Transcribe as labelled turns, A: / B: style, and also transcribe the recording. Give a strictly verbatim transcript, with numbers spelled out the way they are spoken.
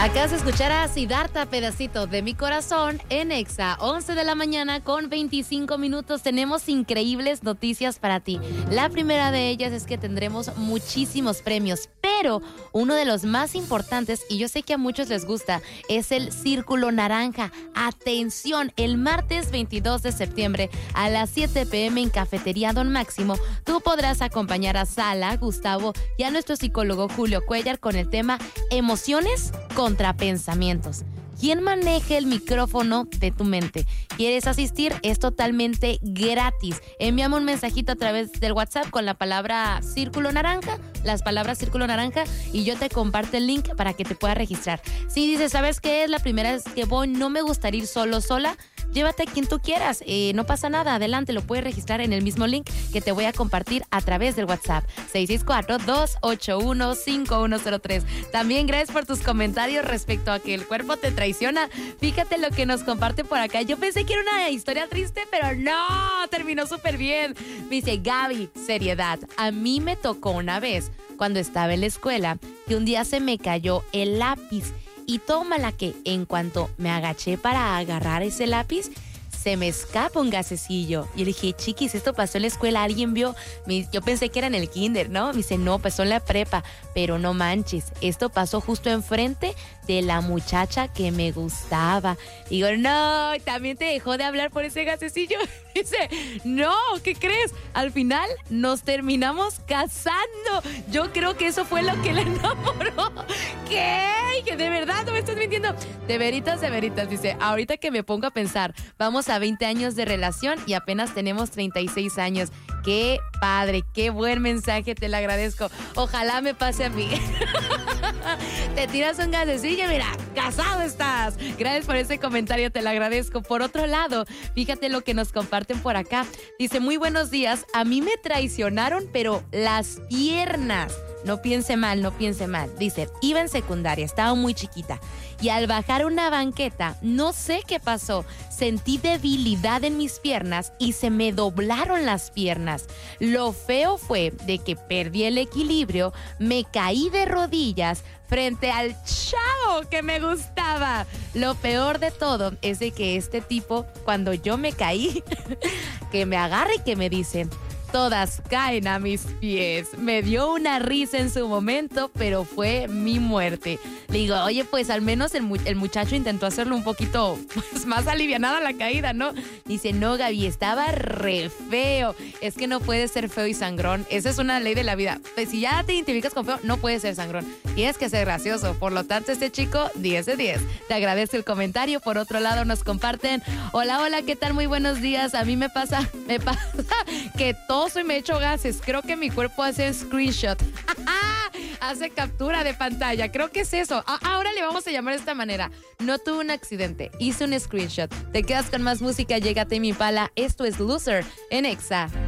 A: Acabas de escuchar a Siddhartha, Pedacito de mi corazón, en Exa, once de la mañana con veinticinco minutos. Tenemos increíbles noticias para ti. La primera de ellas es que tendremos muchísimos premios, pero uno de los más importantes, y yo sé que a muchos les gusta, es el Círculo Naranja. Atención, el martes veintidós de septiembre a las siete p m en Cafetería Don Máximo, tú podrás acompañar a Sala, Gustavo y a nuestro psicólogo Julio Cuellar con el tema Emociones contra pensamientos. ¿Quién maneja el micrófono de tu mente? ¿Quieres asistir? Es totalmente gratis. Envíame un mensajito a través del WhatsApp con la palabra Círculo Naranja, las palabras Círculo Naranja, y yo te comparto el link para que te puedas registrar. Si dices, ¿sabes qué? Es la primera vez que voy, no me gustaría ir solo, sola. Llévate a quien tú quieras, eh, no pasa nada, adelante, lo puedes registrar en el mismo link que te voy a compartir a través del WhatsApp, seis seis cuatro, dos ocho uno, cinco uno cero tres. También gracias por tus comentarios respecto a que el cuerpo te traiciona. Fíjate lo que nos comparte por acá. Yo pensé que era una historia triste, pero no, terminó súper bien. Me dice, Gaby, seriedad, a mí me tocó una vez, cuando estaba en la escuela, que un día se me cayó el lápiz. Y tómala que en cuanto me agaché para agarrar ese lápiz, se me escapa un gasecillo. Y le dije, chiquis, esto pasó en la escuela, ¿alguien vio? Yo pensé que era en el kinder, ¿no? Me dice, no, pasó en la prepa. Pero no manches, esto pasó justo enfrente de la muchacha que me gustaba. Digo, no, también te dejó de hablar por ese gasecillo. Dice, no, ¿qué crees? Al final nos terminamos casando. Yo creo que eso fue lo que le enamoró. ¿Qué? Que de verdad no me estás mintiendo. De veritas, de veritas. Dice, ahorita que me pongo a pensar, vamos a veinte años de relación y apenas tenemos treinta y seis años. Qué padre, qué buen mensaje, te lo agradezco. Ojalá me pase a mí. Te tiras un gasecillo, mira, casado estás. Gracias por ese comentario, te lo agradezco. Por otro lado, fíjate lo que nos comparten por acá. Dice, muy buenos días, a mí me traicionaron, pero las piernas. No piense mal, no piense mal. Dice, iba en secundaria, estaba muy chiquita. Y al bajar una banqueta, no sé qué pasó, sentí debilidad en mis piernas y se me doblaron las piernas. Lo feo fue de que perdí el equilibrio, me caí de rodillas frente al chavo que me gustaba. Lo peor de todo es de que este tipo, cuando yo me caí, que me agarra y que me dice, todas caen a mis pies. Me dio una risa en su momento, pero fue mi muerte. Le digo, oye, pues al menos el, mu- el muchacho intentó hacerlo un poquito pues, más alivianada la caída, ¿no? Dice, no, Gaby, estaba re feo. Es que no puedes ser feo y sangrón. Esa es una ley de la vida. Pues si ya te identificas con feo, no puedes ser sangrón. Tienes que ser gracioso. Por lo tanto, este chico, diez de diez. Te agradezco el comentario. Por otro lado, nos comparten, hola, hola, ¿qué tal? Muy buenos días. A mí me pasa, me pasa que toso y me echo gases. Creo que mi cuerpo hace screenshot. Hace captura de pantalla. Creo que es eso. A- ahora le vamos a llamar de esta manera. No tuve un accidente, hice un screenshot. Te quedas con más música, llégate mi pala. Esto es Loser en Exa.